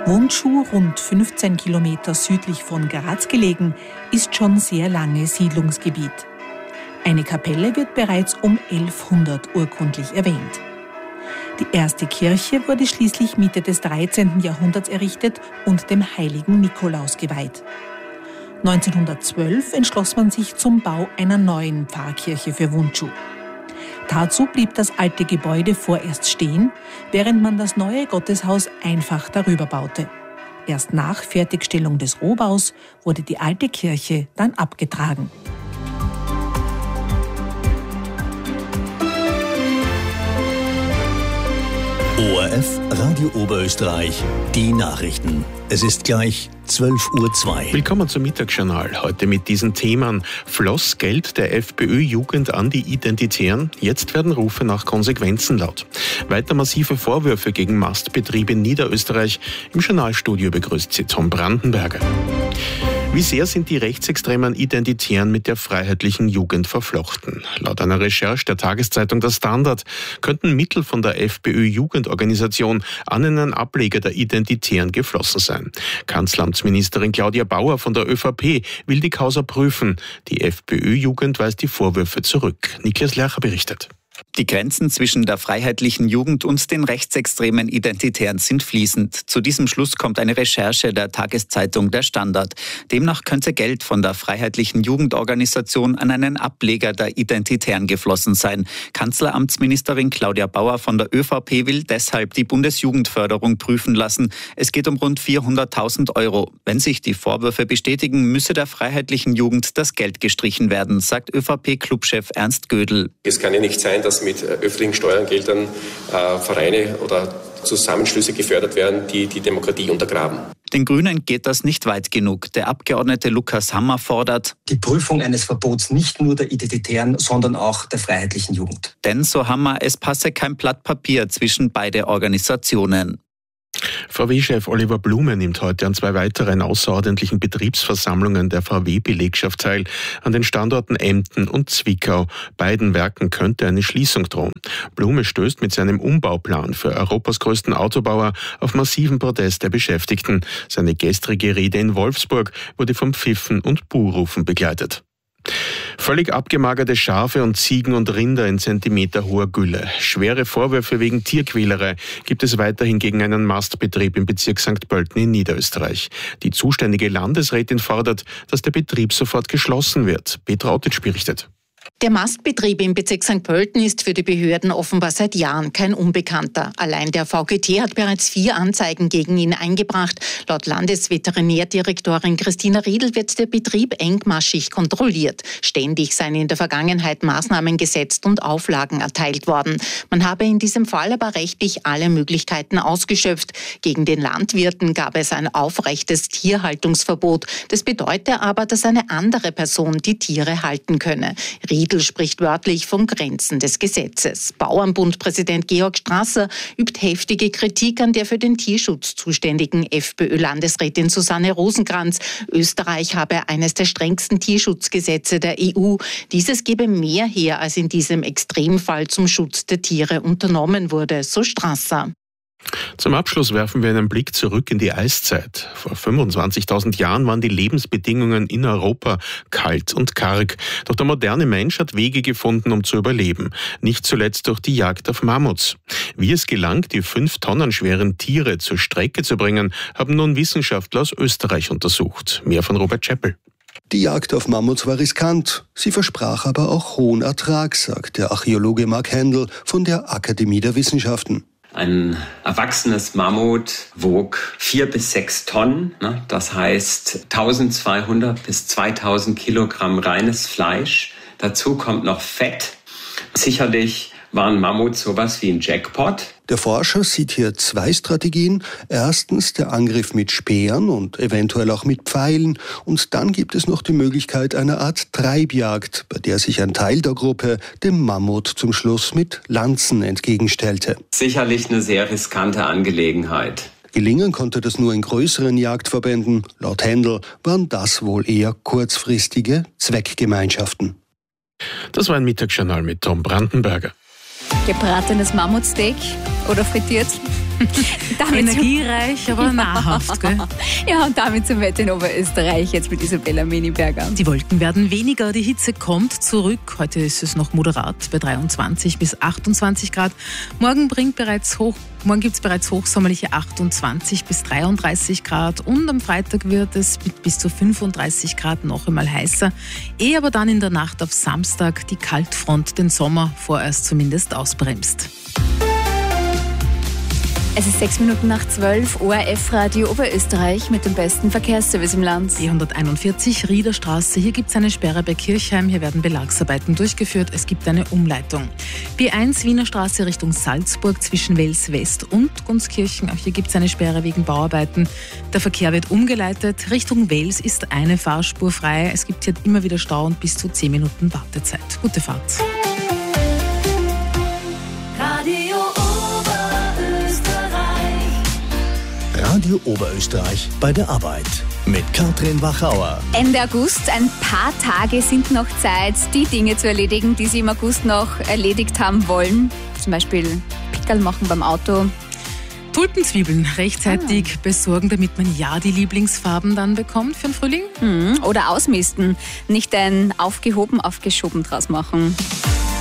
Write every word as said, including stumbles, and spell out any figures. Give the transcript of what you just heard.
Wundschuh, rund fünfzehn Kilometer südlich von Graz gelegen, ist schon sehr lange Siedlungsgebiet. Eine Kapelle wird bereits um elfhundert urkundlich erwähnt. Die erste Kirche wurde schließlich Mitte des dreizehnten Jahrhunderts errichtet und dem heiligen Nikolaus geweiht. neunzehnhundertzwölf entschloss man sich zum Bau einer neuen Pfarrkirche für Wundschuh. Dazu blieb das alte Gebäude vorerst stehen, während man das neue Gotteshaus einfach darüber baute. Erst nach Fertigstellung des Rohbaus wurde die alte Kirche dann abgetragen. O R F Radio Oberösterreich, die Nachrichten. Es ist gleich zwölf Uhr zwei. Willkommen zum Mittagsjournal. Heute mit diesen Themen: Floss Geld der FPÖ-Jugend an die Identitären? Jetzt werden Rufe nach Konsequenzen laut. Weiter massive Vorwürfe gegen Mastbetriebe in Niederösterreich. Im Journalstudio begrüßt sie Tom Brandenberger. Wie sehr sind die rechtsextremen Identitären mit der freiheitlichen Jugend verflochten? Laut einer Recherche der Tageszeitung Der Standard könnten Mittel von der FPÖ-Jugendorganisation an einen Ableger der Identitären geflossen sein. Kanzleramtsministerin Claudia Bauer von der ÖVP will die Causa prüfen. Die FPÖ-Jugend weist die Vorwürfe zurück. Niklas Lercher berichtet. Die Grenzen zwischen der freiheitlichen Jugend und den rechtsextremen Identitären sind fließend. Zu diesem Schluss kommt eine Recherche der Tageszeitung Der Standard. Demnach könnte Geld von der freiheitlichen Jugendorganisation an einen Ableger der Identitären geflossen sein. Kanzleramtsministerin Claudia Bauer von der ÖVP will deshalb die Bundesjugendförderung prüfen lassen. Es geht um rund vierhunderttausend Euro. Wenn sich die Vorwürfe bestätigen, müsse der freiheitlichen Jugend das Geld gestrichen werden, sagt ÖVP-Clubchef Ernst Gödel. Es kann ja nicht sein, dass mit öffentlichen Steuergeldern äh, Vereine oder Zusammenschlüsse gefördert werden, die die Demokratie untergraben. Den Grünen geht das nicht weit genug. Der Abgeordnete Lukas Hammer fordert die Prüfung eines Verbots nicht nur der Identitären, sondern auch der freiheitlichen Jugend. Denn, so Hammer, es passe kein Blatt Papier zwischen beide Organisationen. V W-Chef Oliver Blume nimmt heute an zwei weiteren außerordentlichen Betriebsversammlungen der V W-Belegschaft teil, an den Standorten Emden und Zwickau. Beiden Werken könnte eine Schließung drohen. Blume stößt mit seinem Umbauplan für Europas größten Autobauer auf massiven Protest der Beschäftigten. Seine gestrige Rede in Wolfsburg wurde vom Pfiffen und Buhrufen begleitet. Völlig abgemagerte Schafe und Ziegen und Rinder in zentimeterhoher Gülle. Schwere Vorwürfe wegen Tierquälerei gibt es weiterhin gegen einen Mastbetrieb im Bezirk Sankt Pölten in Niederösterreich. Die zuständige Landesrätin fordert, dass der Betrieb sofort geschlossen wird. Petra Ottitsch berichtet. Der Mastbetrieb im Bezirk Sankt Pölten ist für die Behörden offenbar seit Jahren kein Unbekannter. Allein der V G T hat bereits vier Anzeigen gegen ihn eingebracht. Laut Landesveterinärdirektorin Christina Riedl wird der Betrieb engmaschig kontrolliert. Ständig seien in der Vergangenheit Maßnahmen gesetzt und Auflagen erteilt worden. Man habe in diesem Fall aber rechtlich alle Möglichkeiten ausgeschöpft. Gegen den Landwirten gab es ein aufrechtes Tierhaltungsverbot. Das bedeute aber, dass eine andere Person die Tiere halten könne. Riedl spricht wörtlich von Grenzen des Gesetzes. Bauernbundpräsident Georg Strasser übt heftige Kritik an der für den Tierschutz zuständigen FPÖ-Landesrätin Susanne Rosenkranz. Österreich habe eines der strengsten Tierschutzgesetze der E U. Dieses gebe mehr her, als in diesem Extremfall zum Schutz der Tiere unternommen wurde, so Strasser. Zum Abschluss werfen wir einen Blick zurück in die Eiszeit. Vor fünfundzwanzigtausend Jahren waren die Lebensbedingungen in Europa kalt und karg. Doch der moderne Mensch hat Wege gefunden, um zu überleben. Nicht zuletzt durch die Jagd auf Mammuts. Wie es gelang, die fünf Tonnen schweren Tiere zur Strecke zu bringen, haben nun Wissenschaftler aus Österreich untersucht. Mehr von Robert Scheppel. Die Jagd auf Mammuts war riskant. Sie versprach aber auch hohen Ertrag, sagt der Archäologe Mark Händel von der Akademie der Wissenschaften. Ein erwachsenes Mammut wog vier bis sechs Tonnen, ne? Das heißt eintausendzweihundert bis zweitausend Kilogramm reines Fleisch. Dazu kommt noch Fett. Sicherlich waren Mammuts sowas wie ein Jackpot. Der Forscher sieht hier zwei Strategien. Erstens der Angriff mit Speeren und eventuell auch mit Pfeilen. Und dann gibt es noch die Möglichkeit einer Art Treibjagd, bei der sich ein Teil der Gruppe dem Mammut zum Schluss mit Lanzen entgegenstellte. Sicherlich eine sehr riskante Angelegenheit. Gelingen konnte das nur in größeren Jagdverbänden. Laut Händel waren das wohl eher kurzfristige Zweckgemeinschaften. Das war ein Mittagsjournal mit Tom Brandenberger. Gebratenes Mammutsteak oder frittiert. Energiereich, aber nahrhaft, gell? Ja, und damit zum Wetter in Oberösterreich, jetzt mit Isabella Meniberger. Die Wolken werden weniger, die Hitze kommt zurück. Heute ist es noch moderat bei dreiundzwanzig bis achtundzwanzig Grad. Morgen bringt bereits hoch, morgen gibt es bereits hochsommerliche achtundzwanzig bis dreiunddreißig Grad und am Freitag wird es mit bis zu fünfunddreißig Grad noch einmal heißer. Ehe aber dann in der Nacht auf Samstag die Kaltfront den Sommer vorerst zumindest ausbremst. Es ist sechs Minuten nach zwölf, O R F-Radio Oberösterreich mit dem besten Verkehrsservice im Land. B hunderteinundvierzig Riederstraße, hier gibt es eine Sperre bei Kirchheim, hier werden Belagsarbeiten durchgeführt, es gibt eine Umleitung. B eins Wiener Straße Richtung Salzburg zwischen Wels West und Gunskirchen, auch hier gibt es eine Sperre wegen Bauarbeiten. Der Verkehr wird umgeleitet, Richtung Wels ist eine Fahrspur frei, es gibt hier immer wieder Stau und bis zu zehn Minuten Wartezeit. Gute Fahrt. Radio Oberösterreich bei der Arbeit mit Katrin Wachauer. Ende August, ein paar Tage sind noch Zeit, die Dinge zu erledigen, die Sie im August noch erledigt haben wollen. Zum Beispiel Pickerl machen beim Auto. Tulpenzwiebeln rechtzeitig ah. besorgen, damit man ja die Lieblingsfarben dann bekommt für den Frühling. Mhm. Oder ausmisten, nicht ein aufgehoben, aufgeschoben draus machen.